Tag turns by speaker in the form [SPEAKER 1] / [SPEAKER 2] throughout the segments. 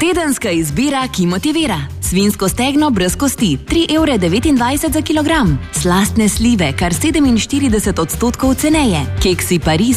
[SPEAKER 1] Tedenska izbira, ki motivira. Svinjsko stegno brez kosti, 3,29 € za kilogram. Slastne slive, kar 47% ceneje. Keksi Pariz,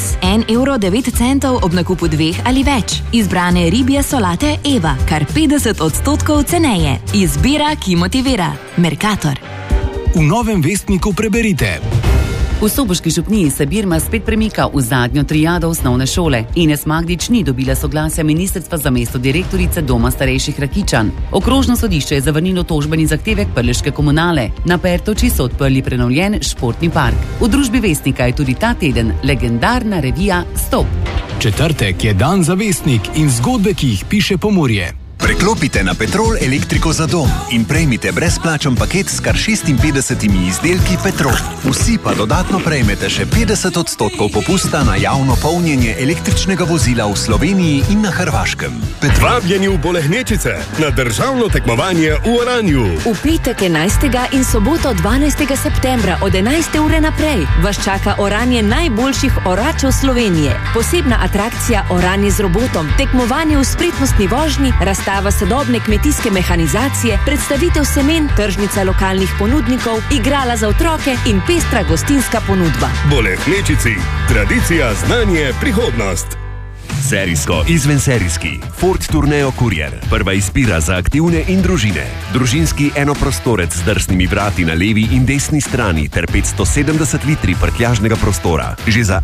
[SPEAKER 1] 1,09 € ob nakupu 2 ali več. Izbrane ribje solate Eva, kar 50% ceneje. Izbira, ki motivira. Mercator.
[SPEAKER 2] V Novem vestniku preberite.
[SPEAKER 3] V soboški župniji se Birma spet premika v zadnjo triado osnovne šole. Ines Magdič ni dobila soglasja ministrstva za mesto direktorice Doma starejših Rakičan. Okrožno sodišče je zavrnilo tožbeni zahtevek prleške komunale. Na Pertoči so odprli prenovljen športni park. V družbi Vestnika je tudi ta teden legendarna revija Stop.
[SPEAKER 2] Četrtek je dan za Vestnik in zgodbe, ki jih piše Pomurje.
[SPEAKER 4] Preklopite na Petrol elektriko za dom in prejmite brezplačen paket s kar 56 izdelki Petrol. Vsi pa dodatno prejmete še 50% popusta na javno polnjenje električnega vozila v Sloveniji in na Hrvaškem.
[SPEAKER 5] Vabljeni v Bolehnečice na državno tekmovanje v Oranju.
[SPEAKER 6] V petek 11. in soboto 12. septembra od 11. ure naprej vas čaka oranje najboljših oračev Slovenije. Posebna atrakcija oranje z robotom, tekmovanje v spretnostni vožnji, razstava sodobne kmetijske mehanizacije, predstavitev semen, tržnica lokalnih ponudnikov, igrala za otroke in pestra gostinska ponudba.
[SPEAKER 5] Bolehnečici. Tradicija, znanje, prihodnost.
[SPEAKER 7] Serijsko izvenserijski Ford Tourneo Courier. Prva izbira za aktivne in družine. Družinski enoprostorec z drsnimi vrati na levi in desni strani ter 570 litri prtljažnega prostora. Že za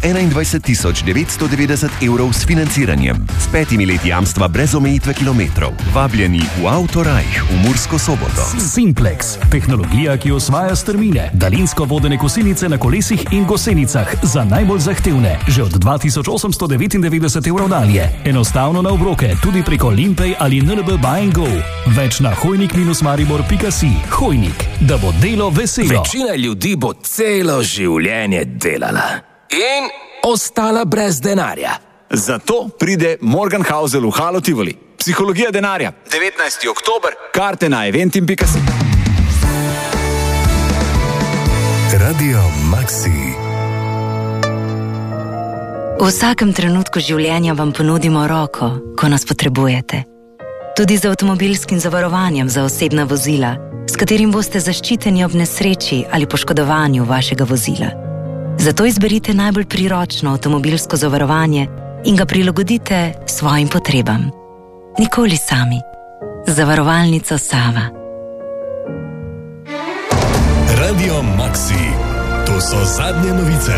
[SPEAKER 7] 21 990 € s financiranjem. S 5 leti jamstva brez omejitve kilometrov. Vabljeni v Autorajh v Mursko Soboto.
[SPEAKER 8] Simplex. Tehnologija, ki osvaja strmine. Daljinsko vodene kosilnice na kolesih in gosenicah. Za najbolj zahtevne. Že od 2899 € dalje. Enostavno na obroke, tudi preko Limpay ali NLB Buy and Go. Več na hojnik-maribor.si. Hojnik, da bo delo veselo.
[SPEAKER 9] Večina ljudi bo celo življenje delala in ostala brez denarja.
[SPEAKER 10] Zato pride Morgan Housel v Halo Tivoli. Psihologija denarja. 19. oktober. Karte na eventim.si.
[SPEAKER 11] Radio Maxi.
[SPEAKER 12] V vsakem trenutku življenja vam ponudimo roko, ko nas potrebujete. Tudi z avtomobilskim zavarovanjem za osebna vozila, s katerim boste zaščiteni ob nesreči ali poškodovanju vašega vozila. Zato izberite najbolj priročno avtomobilsko zavarovanje in ga prilagodite svojim potrebam. Nikoli sami. Zavarovalnica Sava.
[SPEAKER 11] Radio Maxi. To so zadnje novice.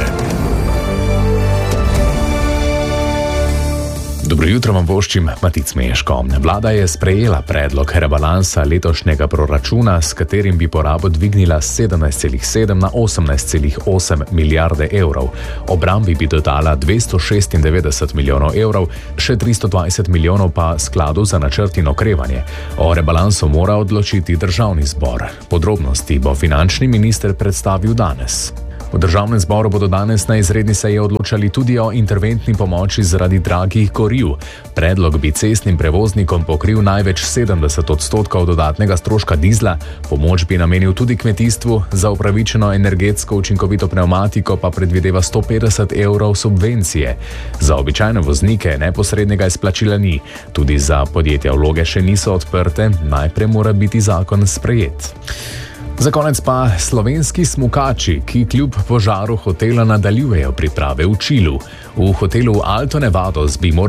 [SPEAKER 13] Dobro jutro vam voščim, Matic Meško. Vlada je sprejela predlog rebalansa letošnjega proračuna, s katerim bi porabo dvignila 17,7 na 18,8 milijarde evrov. Obrambi bi dodala 296 milijonov evrov, še 320 milijonov pa skladu za načrt in okrevanje. O rebalansu mora odločiti državni zbor. Podrobnosti bo finančni minister predstavil danes. V državnem zboru bodo danes na izredni seji odločali tudi o interventni pomoči zaradi dragih goriv. Predlog bi cestnim prevoznikom pokril največ 70% dodatnega stroška dizla, pomoč bi namenil tudi kmetijstvu, za upravičeno energetsko učinkovito pnevmatiko pa predvideva 150 € subvencije. Za običajne voznike neposrednega izplačila ni, tudi za podjetja vloge še niso odprte, najprej mora biti zakon sprejet. Za konec pa slovenski smukači, ki kljub požaru hotela nadaljujejo priprave v Čilu. V hotelu Alto Nevados bi morali